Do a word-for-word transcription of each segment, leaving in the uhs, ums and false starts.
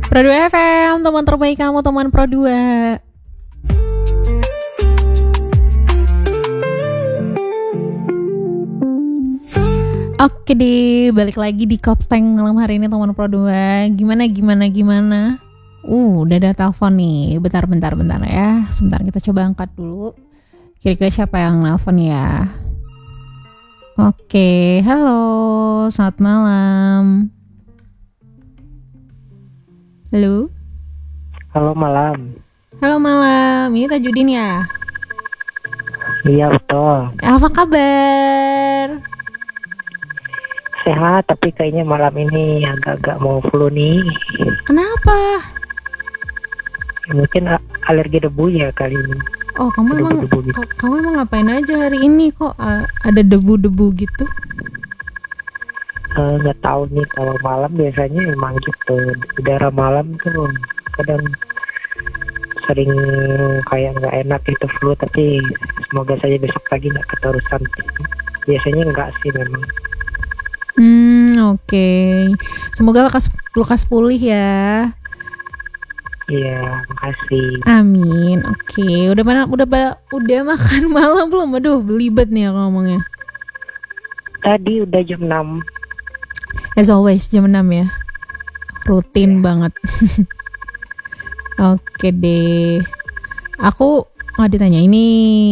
Pro dua F M, teman terbaik kamu, teman Pro dua. Oke deh, balik lagi di Kopsteng malam hari ini teman Pro dua. Gimana, gimana, gimana? Uh, udah ada telepon nih. Bentar, bentar, bentar ya. Sebentar kita coba angkat dulu. Kira-kira siapa yang nelfon ya? Oke, halo, selamat malam. Halo. Halo malam. Halo malam, ini Tajudin ya? Iya betul. Apa kabar? Sehat, tapi kayaknya malam ini agak-agak mau flu nih. Kenapa? Ya, mungkin a- alergi debu ya kali ini. Oh, kamu emang Debu-debu gitu. ka- kamu emang ngapain aja hari ini kok uh, ada debu-debu gitu? Eh, nggak tahu nih, kalau malam biasanya emang gitu. Udara malam tuh kadang sering kayak nggak enak gitu flu, tapi semoga saja besok pagi nggak keterusan. Biasanya nggak sih memang. Hmm, oke. Okay. Semoga lekas lekas pulih ya. Iya, makasih. Amin. Oke, okay. udah mana udah pada udah makan malam belum? Aduh, belibet nih aku ngomongnya. Tadi udah jam enam. As always jam enam ya. Rutin yeah. banget. Oke deh. Aku mau ditanya ini.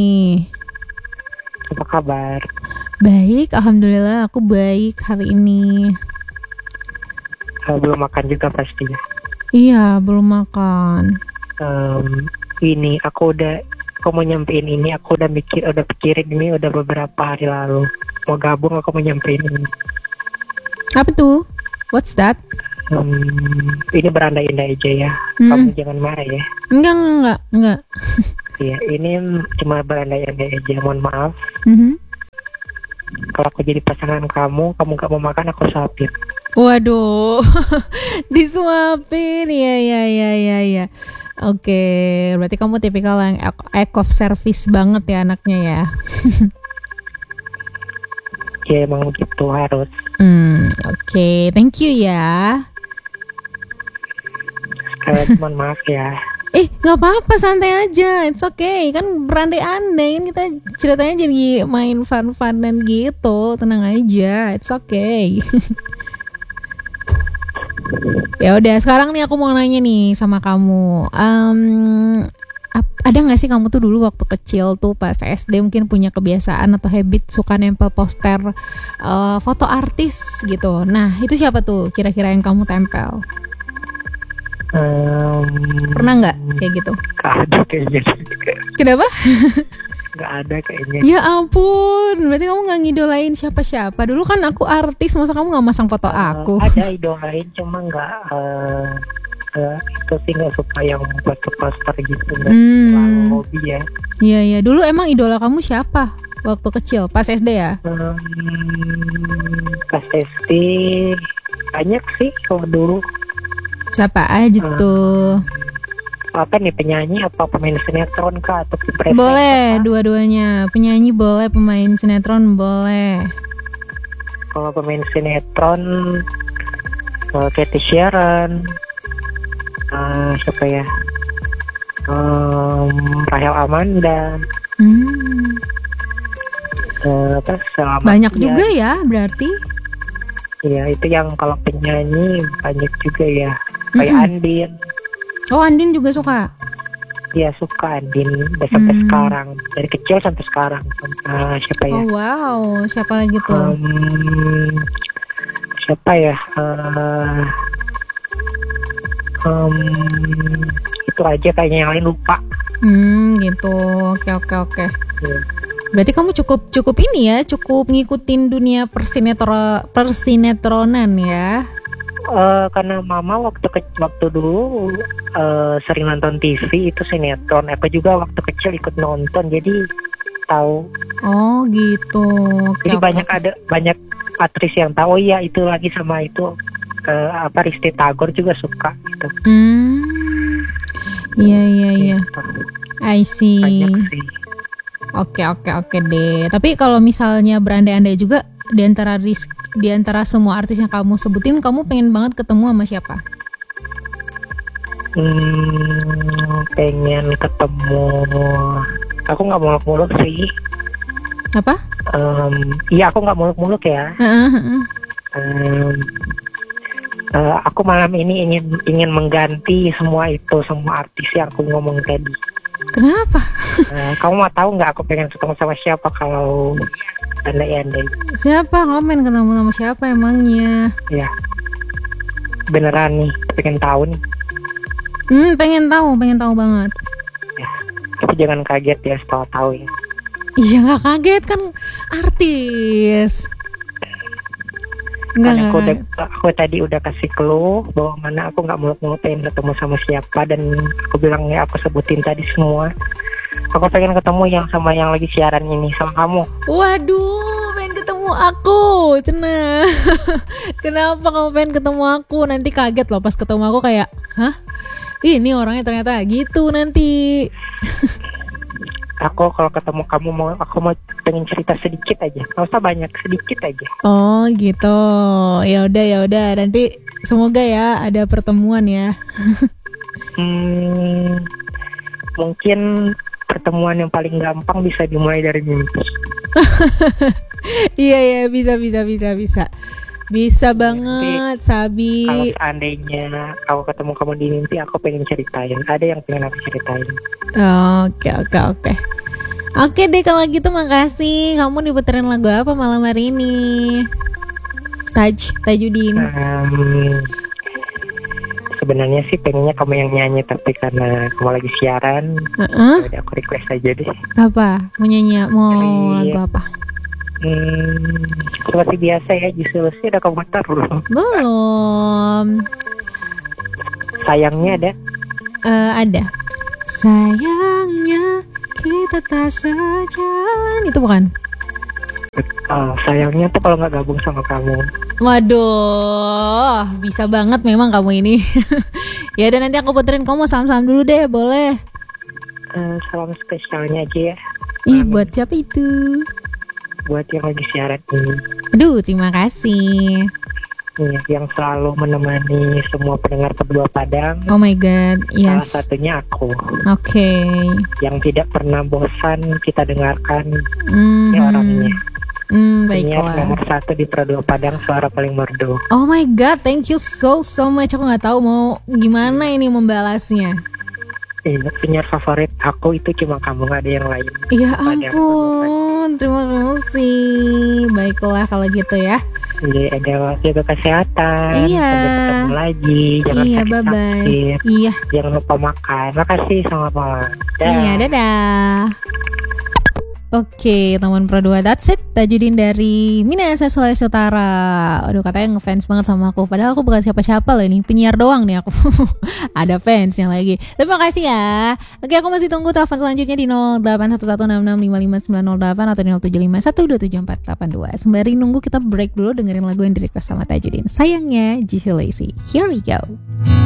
Apa kabar? Baik, alhamdulillah aku baik hari ini. Uh, belum makan juga pasti ya? Iya, belum makan. Um, ini aku udah, aku mau nyampein ini, aku udah mikir, udah pikirin ini udah beberapa hari lalu. Mau gabung, aku mau nyampein ini. Apa tuh? What's that? Um, ini berandai-andai aja ya. Hmm. Kamu jangan marah ya. Enggak, enggak, enggak. Iya, ini cuma berandai-andai aja. Mohon maaf. Mm-hmm. Kalau aku jadi pasangan kamu, kamu gak mau makan, aku suapin. Waduh, disuapin, ya, ya, ya, ya, ya. Oke, berarti kamu tipikal yang act of service banget ya anaknya ya. Ya emang gitu harus. Hmm, oke, okay. Thank you ya. Sekali mohon maaf ya. Eh, nggak apa-apa, santai aja, it's okay. Kan berandai-andai, kan kita ceritanya jadi main fun-fun dan gitu, tenang aja, it's okay. Ya udah, sekarang nih aku mau nanya nih sama kamu. Um, ada nggak sih kamu tuh dulu waktu kecil tuh pas S D mungkin punya kebiasaan atau habit suka nempel poster uh, foto artis gitu. Nah itu siapa tuh kira-kira yang kamu tempel? Um, Pernah nggak kayak gitu? Gak ada kayaknya. Kenapa? Gak ada kayaknya. Ya ampun, berarti kamu nggak ngidolain siapa-siapa. Dulu kan aku artis, masa kamu nggak masang foto aku? Uh, ada idolain, cuma nggak uh, uh, itu sih nggak suka yang poster-poster gitu, nggak Hmm. terlalu hobi ya. Iya iya, dulu emang idola kamu siapa waktu kecil? Pas S D ya? Um, pas S D banyak sih kalau dulu. Siapa aja uh, tuh? Apa nih, penyanyi apa pemain sinetron kah atau presenter? Boleh, dua-duanya. Penyanyi boleh, pemain sinetron boleh. Kalau pemain sinetron uh, Cathy Sharon, uh, siapa ya? Um, Rahel Amanda. Hmm. Uh, apa? Selamat Banyak ya. juga ya, berarti. Iya, itu yang kalau penyanyi banyak juga ya. Kayak Mm-mm. Andin. Oh, Andin juga suka. Iya, suka Andin. Udah sampai Hmm. sekarang. Dari kecil sampai sekarang. Uh, siapa ya? Oh wow, siapa lagi tuh? Um, siapa ya? Uh, um, itu aja, kayaknya yang lain lupa. Hmm, gitu. Oke, oke, oke. Ya. Berarti kamu cukup cukup ini ya, cukup ngikutin dunia persinetro persinetronan ya. Uh, karena mama waktu ke- waktu dulu uh, sering nonton T V itu sinetron. Aku juga waktu kecil ikut nonton, jadi tahu. Oh gitu. Oke, Jadi oke. banyak ada banyak aktris yang tahu. Oh iya, itu lagi sama itu uh, apa Risti Tagor juga suka gitu. Hmm. Iya iya iya. Gitu. I see. Banyak sih. Oke oke oke deh. Tapi kalau misalnya berandai-andai juga di antara ris- di antara semua artis yang kamu sebutin, kamu pengen banget ketemu sama siapa? Hmm, pengen ketemu. Aku nggak muluk-muluk sih. Apa? Um, iya aku nggak muluk-muluk ya. Heeh, heeh. Um, uh, aku malam ini ingin ingin mengganti semua itu, semua artis yang aku ngomong tadi. Kenapa? Uh, kamu mau tahu nggak aku pengen ketemu sama siapa kalau andai-andai? Siapa? Komen ketemu sama siapa emangnya? Ya, beneran nih, pengen tahu nih. Hmm, pengen tahu, pengen tahu banget. Ya, tapi jangan kaget ya setelah tahu ya. Iya nggak kaget kan artis. Enggak, Kan enggak, aku udah, enggak. aku tadi udah kasih clue bahwa mana aku nggak muluk-muluk pengen ketemu sama siapa, dan aku bilang ya aku sebutin tadi semua. Aku pengen ketemu yang sama yang lagi siaran ini sama kamu. Waduh, pengen ketemu aku, Cena. Kenapa kamu pengen ketemu aku? Nanti kaget loh pas ketemu aku kayak, hah? Ini orangnya ternyata gitu nanti. Aku kalau ketemu kamu mau aku mau pengen cerita sedikit aja, nggak usah banyak, sedikit aja. Oh gitu. Ya udah ya udah. Nanti semoga ya ada pertemuan ya. Hmm, mungkin pertemuan yang paling gampang bisa dimulai dari mimpi. Iya ya, bisa bisa bisa bisa. Bisa banget, Sabi. Kalau seandainya aku ketemu kamu di mimpi, aku pengen ceritain. Ada yang pengen aku ceritain. Oke oke oke. Oke deh kalau gitu, makasih. Kamu diputerin lagu apa malam hari ini? Taj, Tajudin. Um, sebenarnya sih pengennya kamu yang nyanyi, tapi karena kamu lagi siaran, Uh-uh. ya udah aku request aja deh. Apa? Mau nyanyi? Mau Dari- lagu apa? Hmm, seperti biasa ya, justru sih udah komentar belum? Belum. Sayangnya ada. Eh, ada. Sayangnya kita tak sejalan. Itu bukan? Oh, sayangnya tuh kalau nggak gabung sama kamu. Waduh, bisa banget memang kamu ini. Ya udah, nanti aku puterin. Kamu mau salam-salam dulu deh, boleh? Eh, salam spesialnya aja ya, Ih, buat siapa itu? buat yang lagi siaran ini. Aduh, terima kasih. Iya, yang selalu menemani semua pendengar Berdua Padang. Oh my god, Salah yes. satunya aku, Oke. yang tidak pernah bosan kita dengarkan. Mhm. Ini orangnya. Hmm, Penyiar baiklah. nomor satu di Berdua Padang, suara paling merdu. Oh my god, thank you so so much. Aku nggak tahu mau gimana ini membalasnya. Iya, penyiar favorit aku itu cuma kamu, nggak ada yang lain. Ya Pada ampun, terima kasih. Baiklah kalau gitu ya. Jadi ada jaga kesehatan. Iya. Sampai ketemu lagi. Jangan Iya, sakit-sakit. bye-bye. Iya, Jangan lupa makan. Makasih, selamat malam. Dah. iya, dadah. Oke, teman Pro dua, that's it. Tajudin dari Minahasa, Sulawesi Utara. Aduh, katanya ngefans banget sama aku. Padahal aku bukan siapa-siapa loh ini. Penyiar doang nih aku. Ada fansnya lagi. Terima kasih ya. Oke, aku masih tunggu telepon selanjutnya di nol delapan satu satu enam enam lima lima sembilan nol delapan atau di nol tujuh lima satu dua tujuh empat delapan dua. Sembari nunggu kita break dulu dengerin lagu yang di request sama Tajudin. Sayangnya, G C Lacy. Here we go.